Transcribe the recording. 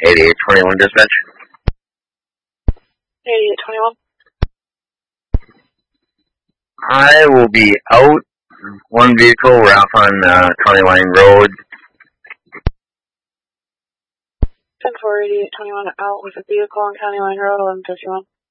8821 dispatch. 8821. I will be out. One vehicle, we're off on County Line Road. 10-4, 8821 out with a vehicle on County Line Road, 1151.